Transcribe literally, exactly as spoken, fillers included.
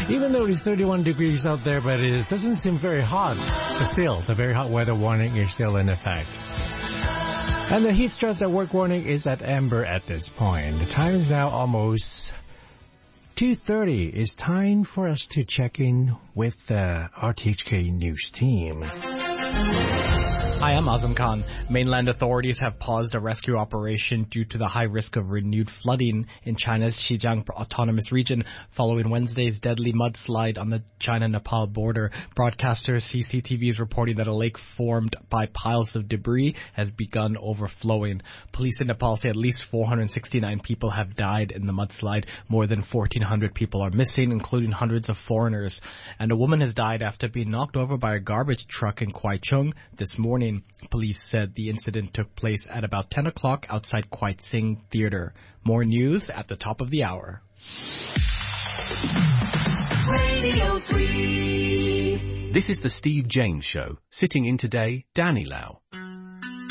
Even though it's thirty-one degrees out there, but it doesn't seem very hot. But still, the very hot weather warning is still in effect. And the heat stress at work warning is at amber at this point. The time is now almost two thirty. It's time for us to check in with the R T H K News team. Hi, I'm Azam Khan. Mainland authorities have paused a rescue operation due to the high risk of renewed flooding in China's Xinjiang Autonomous Region following Wednesday's deadly mudslide on the China-Nepal border. Broadcaster C C T V is reporting that a lake formed by piles of debris has begun overflowing. Police in Nepal say at least four hundred sixty-nine people have died in the mudslide. More than fourteen hundred people are missing, including hundreds of foreigners. And a woman has died after being knocked over by a garbage truck in Kwai Chung this morning. Police said the incident took place at about ten o'clock outside Kwai Tsing Theater. More news at the top of the hour. Radio three. This is the Steve James Show. Sitting in today, Danny Lau.